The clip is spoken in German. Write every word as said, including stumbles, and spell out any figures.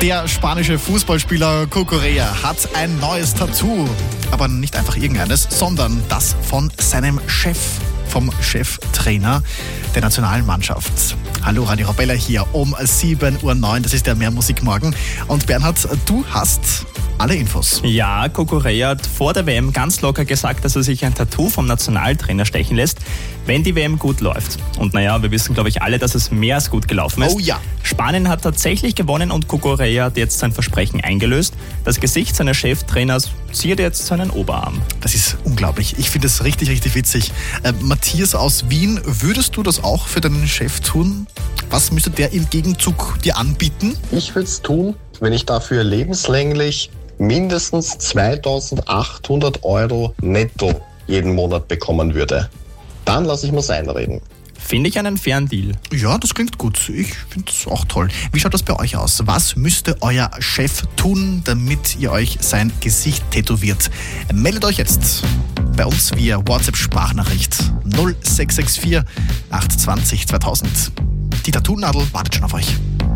Der spanische Fußballspieler Cucurella hat ein neues Tattoo. Aber nicht einfach irgendeines, sondern das von seinem Chef, vom Cheftrainer der Nationalmannschaft. Hallo, Radio Arabella hier um sieben Uhr neun, das ist der Mehrmusikmorgen. Und Bernhard, du hast alle Infos. Ja, Cucurella hat vor der W M ganz locker gesagt, dass er sich ein Tattoo vom Nationaltrainer stechen lässt, wenn die W M gut läuft. Und naja, wir wissen, glaube ich, alle, dass es mehr als gut gelaufen ist. Oh ja. Spanien hat tatsächlich gewonnen und Cucurella hat jetzt sein Versprechen eingelöst. Das Gesicht seines Cheftrainers ziert jetzt seinen Oberarm. Das ist unglaublich. Ich finde es richtig, richtig witzig. Äh, Matthias aus Wien, würdest du das auch für deinen Chef tun? Was müsste der im Gegenzug dir anbieten? Ich würde es tun, wenn ich dafür lebenslänglich mindestens zweitausendachthundert Euro netto jeden Monat bekommen würde. Dann lasse ich mir's einreden. Finde ich einen fairen Deal. Ja, das klingt gut. Ich finde es auch toll. Wie schaut das bei euch aus? Was müsste euer Chef tun, damit ihr euch sein Gesicht tätowiert? Meldet euch jetzt bei uns via WhatsApp-Sprachnachricht null sechs sechs vier acht zwei null zweitausend. Die Tattoo-Nadel wartet schon auf euch.